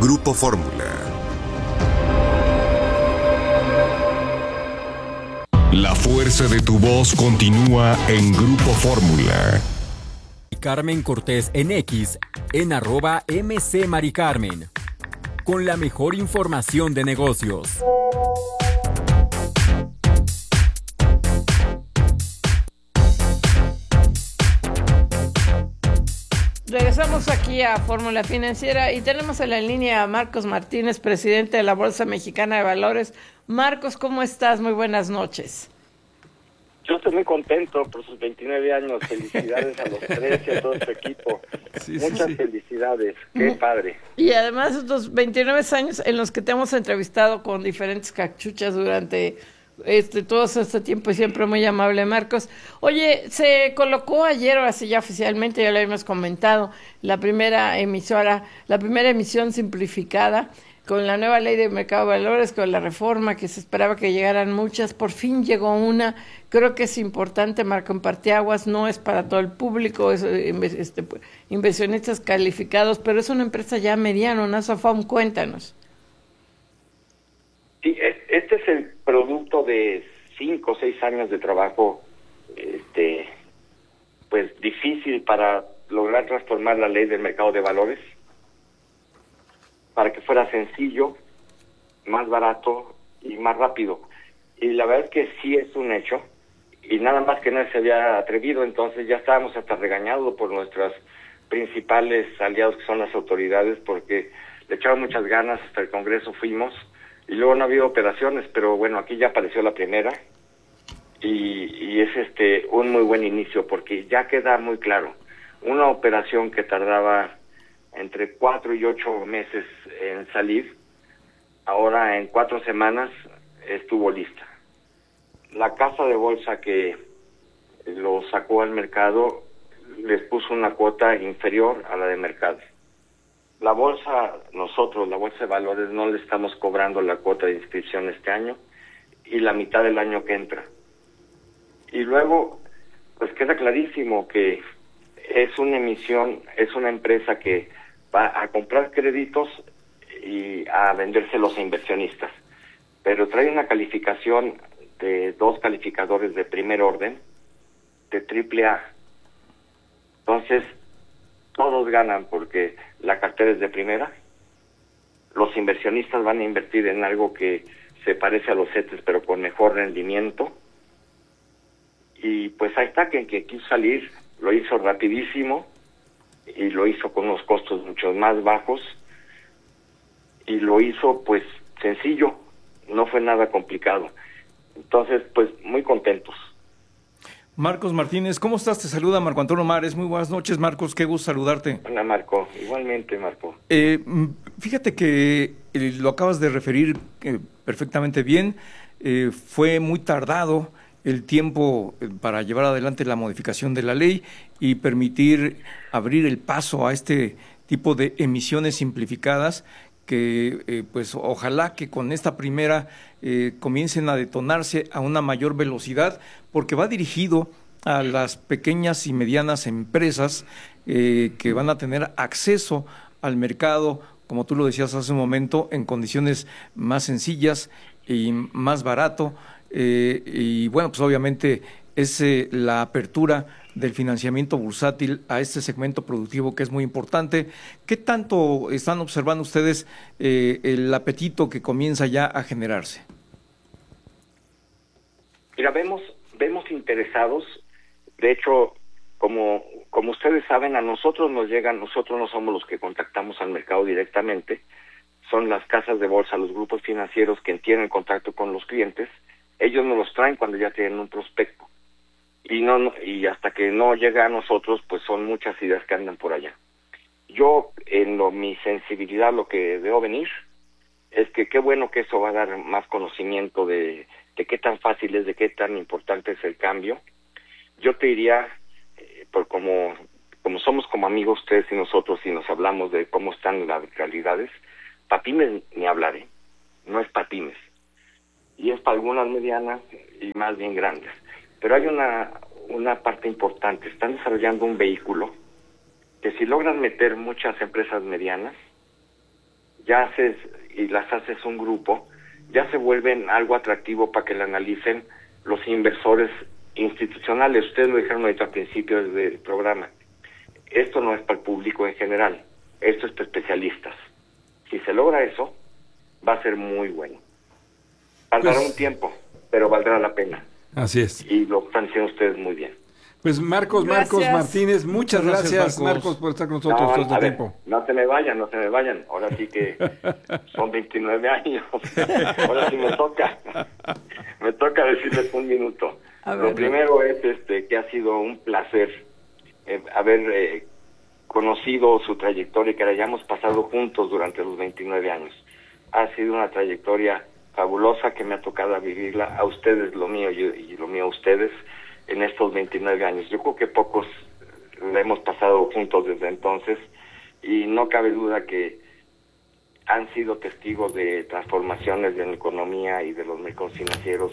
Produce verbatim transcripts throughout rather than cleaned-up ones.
Grupo Fórmula. La fuerza de tu voz continúa en Grupo Fórmula. Carmen Cortés en X, en arroba mcmaricarmen, con la mejor información de negocios. Regresamos aquí a Fórmula Financiera y tenemos en la línea a Marcos Martínez, presidente de la Bolsa Mexicana de Valores. Marcos, ¿cómo estás? Muy buenas noches. Yo estoy muy contento por sus veintinueve años. Felicidades a los tres y a todo su equipo. Sí, Muchas sí, sí. felicidades. Qué mm. padre. Y además estos veintinueve años en los que te hemos entrevistado con diferentes cachuchas durante este todo este tiempo, y siempre muy amable, Marcos. Oye, se colocó ayer, ahora sí ya oficialmente, ya lo habíamos comentado, la primera emisora, la primera emisión simplificada con la nueva ley de mercado de valores, con la reforma que se esperaba que llegaran muchas. Por fin llegó una. Creo que es importante, Marco, en parteaguas, no es para todo el público, es este, inversionistas calificados, pero es una empresa ya mediana, una Sofom, cuéntanos. Sí, este es el producto de cinco o seis años de trabajo, este, pues difícil para lograr transformar la ley del mercado de valores, para que fuera sencillo, más barato y más rápido. Y la verdad es que sí es un hecho, y nada más que no se había atrevido, entonces ya estábamos hasta regañados por nuestros principales aliados, que son las autoridades, porque le echaron muchas ganas, hasta el Congreso fuimos, y luego no ha habido operaciones, pero bueno, aquí ya apareció la primera, y, y es este un muy buen inicio, porque ya queda muy claro, una operación que tardaba entre cuatro y ocho meses en salir, ahora en cuatro semanas estuvo lista. La casa de bolsa que lo sacó al mercado les puso una cuota inferior a la de mercado. La bolsa, nosotros, la bolsa de valores, no le estamos cobrando la cuota de inscripción este año y la mitad del año que entra. Y luego, pues queda clarísimo que es una emisión, es una empresa que va a comprar créditos y a vendérselos a inversionistas, pero trae una calificación de dos calificadores de primer orden, de triple A. Entonces, todos ganan porque la cartera es de primera, los inversionistas van a invertir en algo que se parece a los CETES, pero con mejor rendimiento, y pues ahí está, que, que quiso salir, lo hizo rapidísimo, y lo hizo con unos costos mucho más bajos, y lo hizo pues sencillo, no fue nada complicado. Entonces, pues muy contentos. Marcos Martínez, ¿cómo estás? Te saluda Marco Antonio Mares. Muy buenas noches, Marcos, qué gusto saludarte. Hola, Marco. Igualmente, Marco. Eh, fíjate que eh, lo acabas de referir eh, perfectamente bien. Eh, fue muy tardado el tiempo para llevar adelante la modificación de la ley y permitir abrir el paso a este tipo de emisiones simplificadas que eh, pues ojalá que con esta primera eh, comiencen a detonarse a una mayor velocidad, porque va dirigido a las pequeñas y medianas empresas eh, que van a tener acceso al mercado, como tú lo decías hace un momento, en condiciones más sencillas y más barato. Eh, y bueno, pues obviamente es eh, la apertura del financiamiento bursátil a este segmento productivo que es muy importante. ¿Qué tanto están observando ustedes eh, el apetito que comienza ya a generarse? Mira, vemos, vemos interesados. De hecho, como, como ustedes saben, a nosotros nos llegan, nosotros no somos los que contactamos al mercado directamente, son las casas de bolsa, los grupos financieros que tienen contacto con los clientes. Ellos nos los traen cuando ya tienen un prospecto. Y no y hasta que no llega a nosotros, pues son muchas ideas que andan por allá. Yo, en lo, mi sensibilidad, lo que veo venir, es que qué bueno que eso va a dar más conocimiento de, de qué tan fácil es, de qué tan importante es el cambio. Yo te diría, eh, por como, como somos como amigos ustedes y nosotros, y nos hablamos de cómo están las realidades, para pymes ni hablar, ¿eh? No es para pymes. Y es para algunas medianas y más bien grandes. Pero hay una, una parte importante. Están desarrollando un vehículo que si logran meter muchas empresas medianas, ya haces y las haces un grupo, ya se vuelven algo atractivo para que la analicen los inversores institucionales. Ustedes lo dijeron ahorita al principio del programa. Esto no es para el público en general, esto es para especialistas. Si se logra eso, va a ser muy bueno. Valdrá pues, un tiempo, pero valdrá la pena. Así es. Y lo están haciendo ustedes muy bien. Pues Marcos, gracias. Marcos Martínez, muchas gracias, gracias Marcos. Marcos, por estar con nosotros no, todo este ver, tiempo. No se me vayan, no se me vayan. Ahora sí que son veintinueve años. Ahora sí me toca. Me toca decirles un minuto. Lo primero es este que ha sido un placer eh, haber eh, conocido su trayectoria y que la hayamos pasado juntos durante los veintinueve años. Ha sido una trayectoria fabulosa que me ha tocado vivirla, a ustedes lo mío y, y lo mío a ustedes en estos veintinueve años. Yo creo que pocos la hemos pasado juntos desde entonces y no cabe duda que han sido testigos de transformaciones de la economía y de los mercados financieros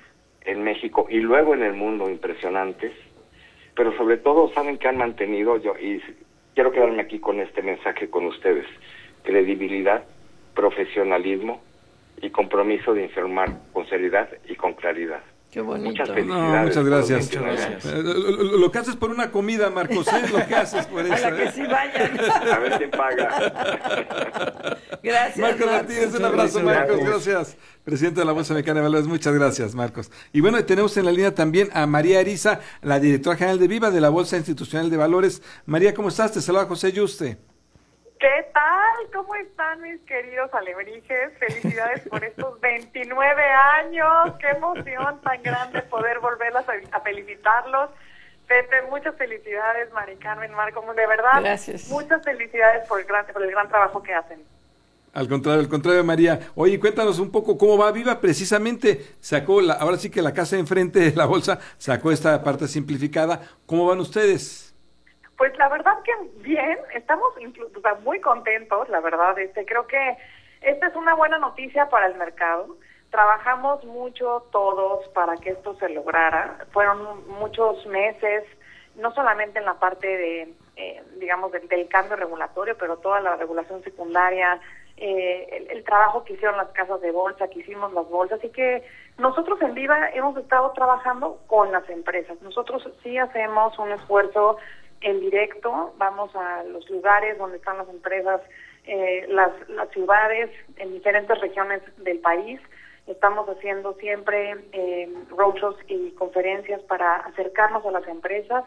en México y luego en el mundo impresionantes, pero sobre todo saben que han mantenido, yo y quiero quedarme aquí con este mensaje con ustedes, credibilidad, profesionalismo y compromiso de informar con seriedad y con claridad. Qué bonito. Muchas felicidades. No, muchas gracias. Muchas gracias. Eh, lo, lo que haces por una comida, Marcos, es lo que haces por eso. A la que ¿eh? sí vayan. A ver quién paga. Gracias, Marcos Martínez, un abrazo, Marcos, gracias. Presidente de la Bolsa Mexicana de Valores, muchas gracias, Marcos. Y bueno, tenemos en la línea también a María Ariza, la directora general de Viva de la Bolsa Institucional de Valores. María, ¿cómo estás? Te saluda José Yuste. ¿Qué tal? ¿Cómo están mis queridos alebrijes? Felicidades por estos veintinueve años. Qué emoción tan grande poder volverlas a, a felicitarlos. Pepe, muchas felicidades, Mari Carmen, Marco, de verdad. Gracias. Muchas felicidades por el gran, por el gran trabajo que hacen. Al contrario, al contrario, María. Oye, cuéntanos un poco cómo va Viva. Precisamente sacó, la, ahora sí que la casa enfrente de la bolsa sacó esta parte simplificada. ¿Cómo van ustedes? Pues la verdad que bien, estamos incluso, o sea, muy contentos, la verdad. Este, creo que esta es una buena noticia para el mercado. Trabajamos mucho todos para que esto se lograra. Fueron muchos meses, no solamente en la parte de, eh, digamos, del, del cambio regulatorio, pero toda la regulación secundaria, eh, el, el trabajo que hicieron las casas de bolsa, que hicimos las bolsas, y que nosotros en Viva hemos estado trabajando con las empresas. Nosotros sí hacemos un esfuerzo en directo, vamos a los lugares donde están las empresas, eh, las, las ciudades en diferentes regiones del país. Estamos haciendo siempre eh, roadshows y conferencias para acercarnos a las empresas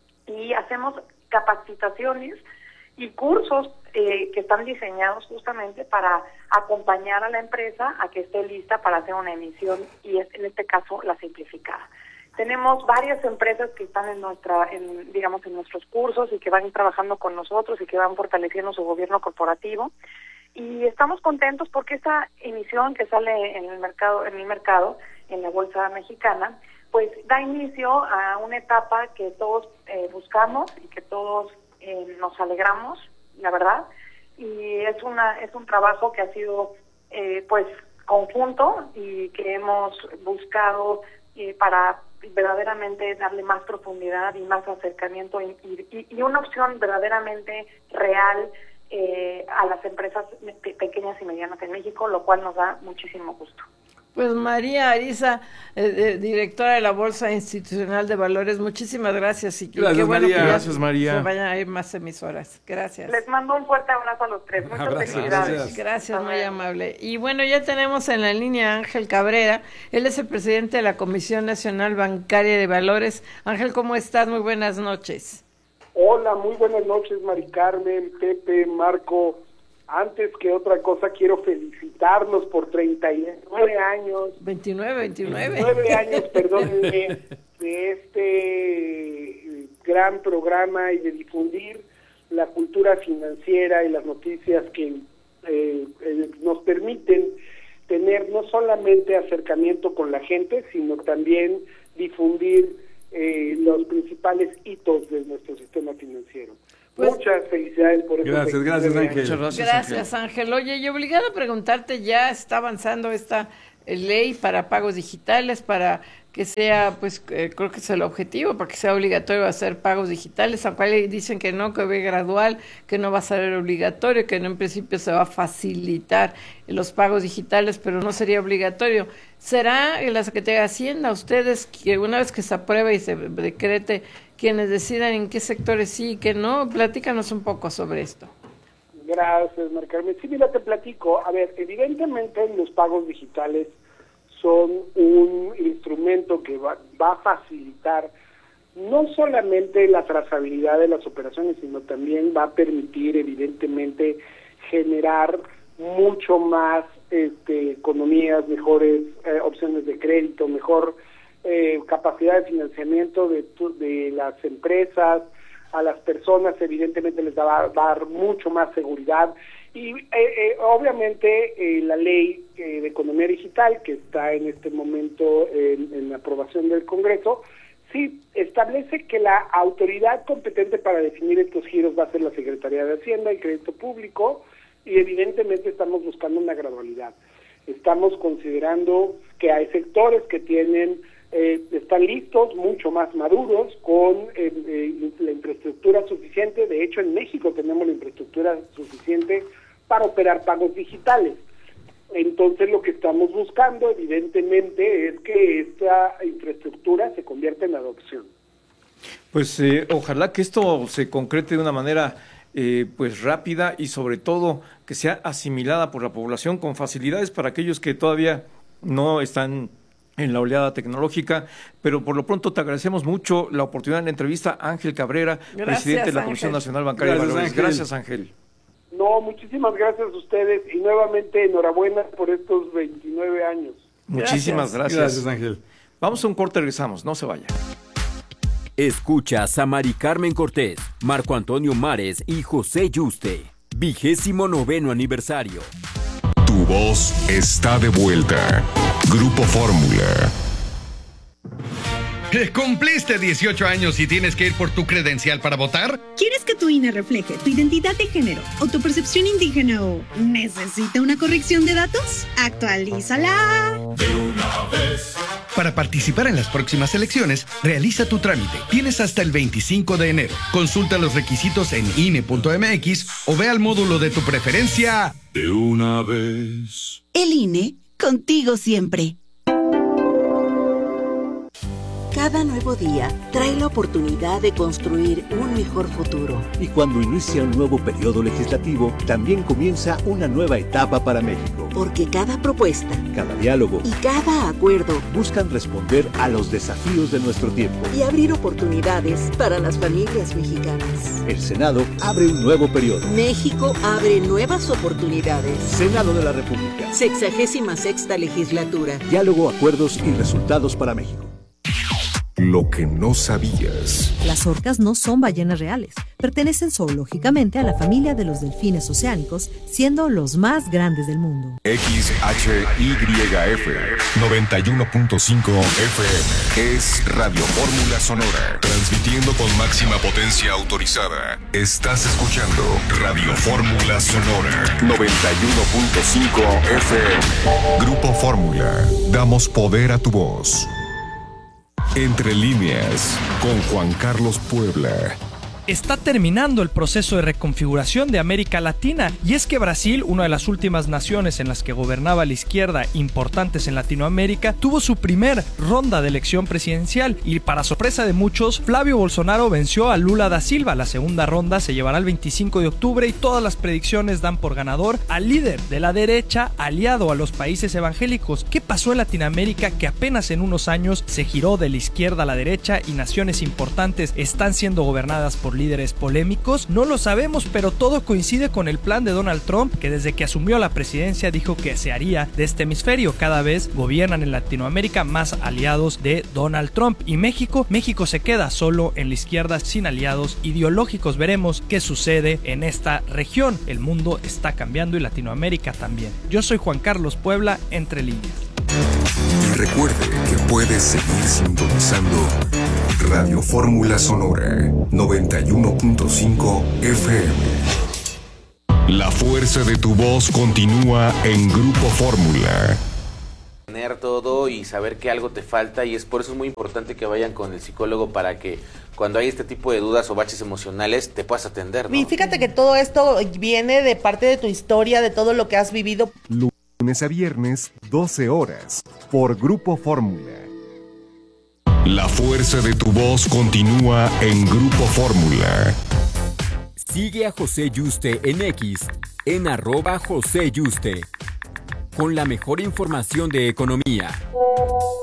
y hacemos capacitaciones y cursos eh, que están diseñados justamente para acompañar a la empresa a que esté lista para hacer una emisión y es, en este caso la simplificada. Tenemos varias empresas que están en nuestra, en, digamos, en nuestros cursos y que van trabajando con nosotros y que van fortaleciendo su gobierno corporativo. Y estamos contentos porque esta emisión que sale en el mercado, en el mercado, en la bolsa mexicana, pues da inicio a una etapa que todos eh, buscamos y que todos eh, nos alegramos, la verdad. Y es una, es un trabajo que ha sido, eh, pues, conjunto y que hemos buscado eh, para verdaderamente darle más profundidad y más acercamiento y, y, y una opción verdaderamente real eh, a las empresas pe- pequeñas y medianas en México, lo cual nos da muchísimo gusto. Pues María Ariza, eh, directora de la Bolsa Institucional de Valores, muchísimas gracias. Y gracias, qué bueno María. que ya gracias, María. se vayan a ir más emisoras. Gracias. Les mando un fuerte abrazo a los tres. Muchas Abrazo, felicidades. gracias. Gracias, muy amable. Y bueno, ya tenemos en la línea a Ángel Cabrera. Él es el presidente de la Comisión Nacional Bancaria de Valores. Ángel, ¿cómo estás? Muy buenas noches. Hola, muy buenas noches, Mari Carmen, Pepe, Marco. Antes que otra cosa, quiero felicitarlos por treinta y nueve años. veintinueve, veintinueve. veintinueve años, perdónenme, de este gran programa y de difundir la cultura financiera y las noticias que eh, eh, nos permiten tener no solamente acercamiento con la gente, sino también difundir eh, los principales hitos de nuestro sistema financiero. Pues, muchas felicidades por eso. Gracias, gracias, Ángel. Muchas gracias, gracias Ángel. Ángel. Oye, y obligado a preguntarte, ya está avanzando esta ley para pagos digitales, para que sea, pues eh, creo que es el objetivo, para que sea obligatorio hacer pagos digitales, aunque dicen que no, que ve gradual, que no va a ser obligatorio, que no, en principio se va a facilitar los pagos digitales, pero no sería obligatorio. ¿Será en la Secretaría de Hacienda ustedes, que una vez que se apruebe y se decrete, quienes decidan en qué sectores sí y qué no? Platícanos un poco sobre esto. Gracias, María Carmen. Sí, mira, te platico. A ver, evidentemente los pagos digitales son un instrumento que va, va a facilitar no solamente la trazabilidad de las operaciones, sino también va a permitir, evidentemente, generar mucho más este, economías, mejores eh, opciones de crédito, mejor eh, capacidad de financiamiento de, de las empresas. A las personas evidentemente les va a dar mucho más seguridad. Y eh, eh, obviamente eh, la ley eh, de economía digital, que está en este momento en, en la aprobación del Congreso, sí establece que la autoridad competente para definir estos giros va a ser la Secretaría de Hacienda y Crédito Público, y evidentemente estamos buscando una gradualidad. Estamos considerando que hay sectores que tienen eh, están listos, mucho más maduros, con eh, eh, la infraestructura suficiente. De hecho, en México tenemos la infraestructura suficiente para operar pagos digitales. Entonces, lo que estamos buscando, evidentemente, es que esta infraestructura se convierta en adopción. Pues eh, ojalá que esto se concrete de una manera eh, pues rápida y sobre todo que sea asimilada por la población con facilidades para aquellos que todavía no están en la oleada tecnológica, pero por lo pronto te agradecemos mucho la oportunidad en la entrevista. Ángel Cabrera, Gracias, presidente de la Ángel. Comisión Nacional Bancaria Gracias, de Valores. Ángel. Gracias, Ángel. No, muchísimas gracias a ustedes y nuevamente enhorabuena por estos veintinueve años. Muchísimas gracias. Gracias, Ángel. Vamos a un corte, regresamos, no se vaya. Escuchas a Mari Carmen Cortés, Marco Antonio Mares y José Yuste. Vigésimo noveno aniversario. Tu voz está de vuelta. Grupo Fórmula. ¿Cumpliste dieciocho años y tienes que ir por tu credencial para votar? ¿Quieres que tu I N E refleje tu identidad de género o tu percepción indígena o necesita una corrección de datos? ¡Actualízala! De una vez. Para participar en las próximas elecciones, realiza tu trámite. Tienes hasta el veinticinco de enero. Consulta los requisitos en I N E punto M X o ve al módulo de tu preferencia. De una vez. El I N E, contigo siempre. Cada nuevo día trae la oportunidad de construir un mejor futuro. Y cuando inicia un nuevo periodo legislativo, también comienza una nueva etapa para México. Porque cada propuesta, cada diálogo y cada acuerdo buscan responder a los desafíos de nuestro tiempo y abrir oportunidades para las familias mexicanas. El Senado abre un nuevo periodo. México abre nuevas oportunidades. Senado de la República. Sexagésima sexta legislatura. Diálogo, acuerdos y resultados para México. Lo que no sabías. Las orcas no son ballenas reales. Pertenecen zoológicamente a la familia de los delfines oceánicos, siendo los más grandes del mundo. X H Y F noventa y uno punto cinco F M es Radio Fórmula Sonora, transmitiendo con máxima potencia autorizada. Estás escuchando Radio Fórmula Sonora noventa y uno punto cinco F M. Grupo Fórmula, damos poder a tu voz. Entre líneas, con Juan Carlos Puebla. Está terminando el proceso de reconfiguración de América Latina, y es que Brasil, una de las últimas naciones en las que gobernaba la izquierda importantes en Latinoamérica, tuvo su primer ronda de elección presidencial y, para sorpresa de muchos, Flavio Bolsonaro venció a Lula da Silva. La segunda ronda se llevará el veinticinco de octubre y todas las predicciones dan por ganador al líder de la derecha aliado a los países evangélicos. ¿Qué pasó en Latinoamérica que apenas en unos años se giró de la izquierda a la derecha y naciones importantes están siendo gobernadas por líderes polémicos? No lo sabemos, pero todo coincide con el plan de Donald Trump, que desde que asumió la presidencia dijo que se haría de este hemisferio. Cada vez gobiernan en Latinoamérica más aliados de Donald Trump, y México, México se queda solo en la izquierda sin aliados ideológicos. Veremos qué sucede en esta región. El mundo está cambiando y Latinoamérica también. Yo soy Juan Carlos Puebla, Entre Líneas. Y recuerde que puedes seguir sintonizando Radio Fórmula Sonora noventa y uno punto cinco F M. La fuerza de tu voz continúa en Grupo Fórmula. tener todo y saber que algo te falta, y es por eso es muy importante que vayan con el psicólogo para que cuando hay este tipo de dudas o baches emocionales te puedas atender, ¿no? Y fíjate que todo esto viene de parte de tu historia, de todo lo que has vivido. Lunes a viernes, doce horas, por Grupo Fórmula. La fuerza de tu voz continúa en Grupo Fórmula. Sigue a José Yuste en X, en arroba José Yuste, con la mejor información de economía,